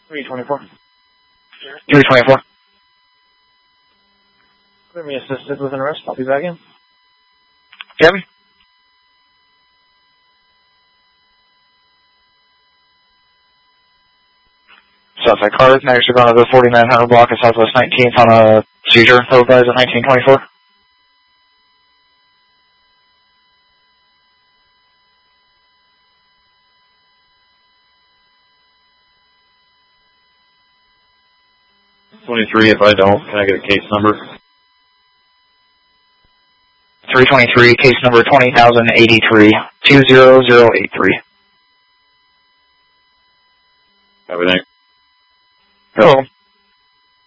324. 324. Clear me assisted with an arrest. I'll be back in. Kevin? Southside cars, next you're going to the 4900 block of Southwest 19th on a seizure. Road guys at 1924. If I don't, can I get a case number? 323, case number 20,083, 20083. Everything. Hello.